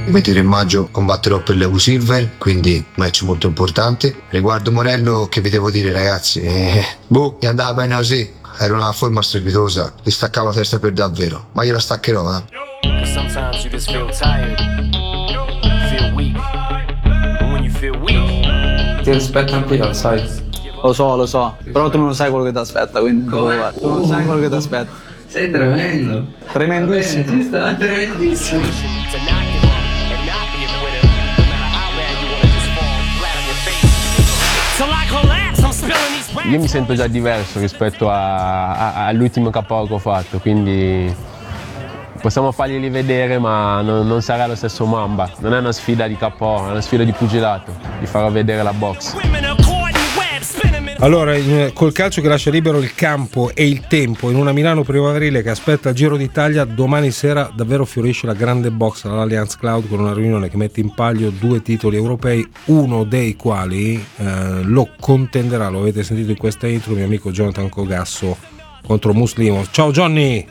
Mentre in maggio combatterò per l'Evo Silver, quindi match molto importante. Riguardo Morello, che vi devo dire, ragazzi, è andata bene così. Era una forma strepitosa, gli staccavo la testa per davvero, ma gliela staccherò, Sometimes you just feel tired, feel weak, and when you feel weak, ti rispetto anche io, sai. Lo so, però tu non sai quello che ti aspetta, quindi tu non sai quello che ti aspetta. Sei tremendo. Tremendissimo. Ci sta tremendissimo. to not give up and not be a quitter, no matter how bad you wanna just fall flat on your face. Till I collapse, I'm spilling these raps. Io mi sento già diverso rispetto all'ultimo KO che ho fatto, quindi possiamo farglieli vedere, ma non sarà lo stesso Mamba. Non è una sfida di KO, è una sfida di pugilato. Gli farò vedere la box. Women are caught in webs, spinning in Allora, col calcio che lascia libero il campo e il tempo in una Milano primaverile che aspetta il Giro d'Italia, domani sera davvero fiorisce la grande box all'Allianz Cloud con una riunione che mette in palio 2 titoli europei, uno dei quali lo contenderà, lo avete sentito in questa intro, il mio amico Jonathan Cogasso contro Muslimov. Ciao Johnny!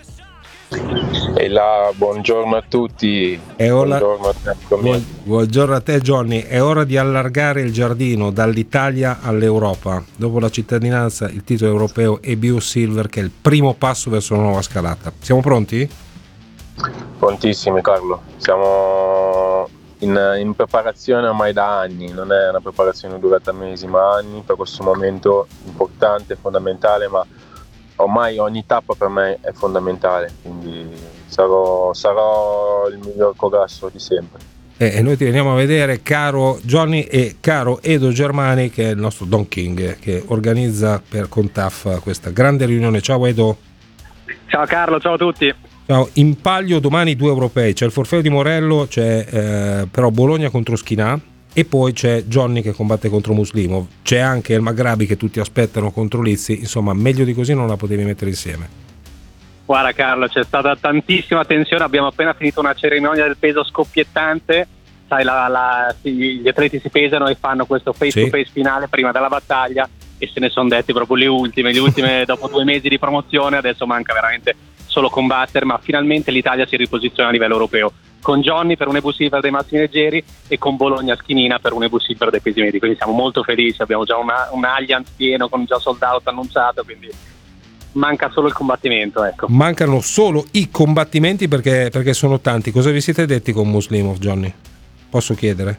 E là, buongiorno a tutti. Buongiorno a te. Buongiorno a te Johnny, è ora di allargare il giardino dall'Italia all'Europa. Dopo la cittadinanza, il titolo europeo EBU Silver, che è il primo passo verso una nuova scalata. Siamo pronti? Prontissimi Carlo, siamo in preparazione ormai da anni, non è una preparazione durata mesi ma anni per questo momento importante, fondamentale, ma ormai ogni tappa per me è fondamentale, quindi sarò il miglior Cogasso di sempre. E noi ti veniamo a vedere, caro Johnny e caro Edo Germani, che è il nostro Don King, che organizza con TAF questa grande riunione. Ciao Edo. Ciao Carlo, ciao a tutti. Ciao. In palio domani 2 europei, c'è il Forfeo di Morello, c'è però Bologna contro Schinà, e poi c'è Johnny che combatte contro Muslimov, c'è anche il Maghrabi che tutti aspettano contro Lizzi. Insomma, meglio di così non la potevi mettere insieme. Guarda Carlo, c'è stata tantissima tensione, abbiamo appena finito una cerimonia del peso scoppiettante, sai, gli atleti si pesano e fanno questo face to face finale prima della battaglia e se ne sono detti proprio le ultime dopo 2 mesi di promozione. Adesso manca veramente solo combattere, ma finalmente l'Italia si riposiziona a livello europeo, con Johnny per un EBU Silver dei massimi leggeri e con Bologna Schinina per un EBU Silver dei pesi medi, quindi siamo molto felici, abbiamo già un Allianz pieno con già sold out annunciato, quindi manca solo il combattimento, ecco. Mancano solo i combattimenti perché sono tanti. Cosa vi siete detti con Muslimov, Johnny? Posso chiedere?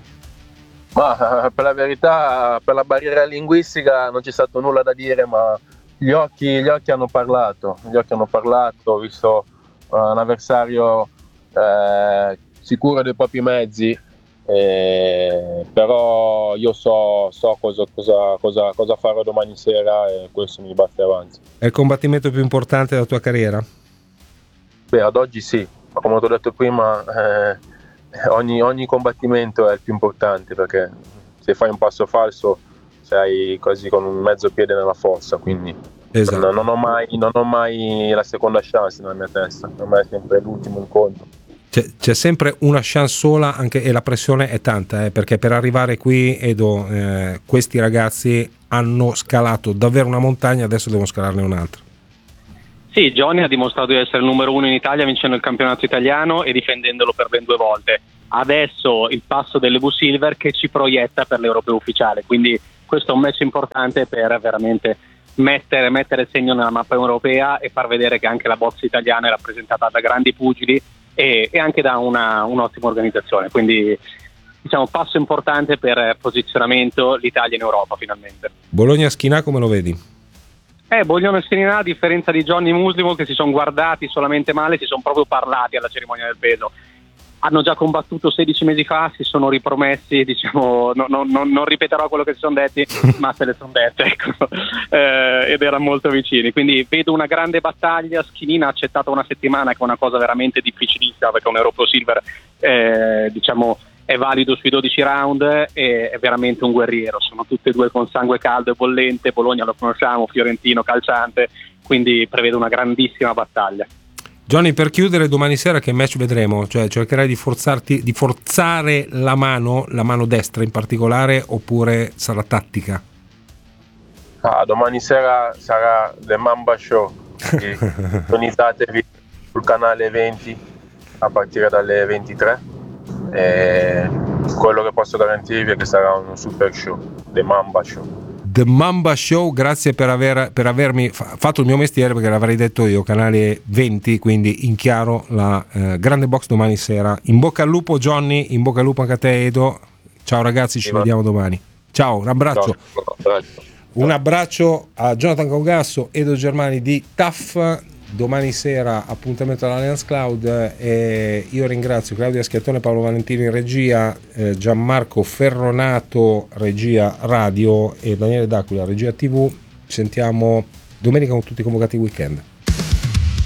Ma per la verità, per la barriera linguistica non c'è stato nulla da dire, ma gli occhi hanno parlato, ho visto un avversario sicuro dei propri mezzi, però io so cosa farò domani sera e questo mi batte avanti. È il combattimento più importante della tua carriera? Beh, ad oggi sì, ma come ti ho detto prima, ogni combattimento è il più importante, perché se fai un passo falso sei quasi con un mezzo piede nella fossa, quindi esatto. non ho mai la seconda chance nella mia testa, per me è sempre l'ultimo incontro. C'è sempre una chance sola, e la pressione è tanta, perché per arrivare qui, Edo, questi ragazzi hanno scalato davvero una montagna, adesso devono scalarne un'altra. Sì, Johnny ha dimostrato di essere il numero 1 in Italia vincendo il campionato italiano e difendendolo per ben 2 volte. Adesso il passo dell'EBU Silver che ci proietta per l'Europeo ufficiale, quindi questo è un match importante per veramente mettere il segno nella mappa europea e far vedere che anche la box italiana è rappresentata da grandi pugili e anche da un'ottima organizzazione, quindi diciamo passo importante per posizionamento l'Italia in Europa finalmente. Bologna Schinà come lo vedi? Bologna Schinà, a differenza di Johnny Muslimov, che si sono guardati solamente male, si sono proprio parlati alla cerimonia del peso. Hanno già combattuto 16 mesi fa, si sono ripromessi, diciamo, non ripeterò quello che si sono detti, ma se le sono dette, ecco, ed erano molto vicini. Quindi vedo una grande battaglia. Schinina ha accettato una settimana, che è una cosa veramente difficilissima, perché un Europeo Silver, diciamo, è valido sui 12 round e è veramente un guerriero. Sono tutte e due con sangue caldo e bollente. Bologna lo conosciamo, fiorentino, calciante, quindi prevedo una grandissima battaglia. Johnny, per chiudere, domani sera che match vedremo? Cioè, cercherai di forzare la mano destra in particolare, oppure sarà tattica? Domani sera sarà The Mamba Show, sintonizzate sul canale 20 a partire dalle 23 e quello che posso garantirvi è che sarà un super show, The Mamba Show. The Mamba Show, grazie per avermi fatto il mio mestiere, perché l'avrei detto io, canale 20, quindi in chiaro la grande box domani sera. In bocca al lupo Johnny, in bocca al lupo anche a te Edo, ciao ragazzi, ci vediamo domani, ciao, un abbraccio. Ciao. Un abbraccio a Jonathan Congasso, Edo Germani di TAF. Domani sera appuntamento all'Allianz Cloud, e io ringrazio Claudia Schiattone, Paolo Valentino in regia, Gianmarco Ferronato regia radio e Daniele D'Aquila regia TV. Ci sentiamo domenica con tutti i convocati weekend.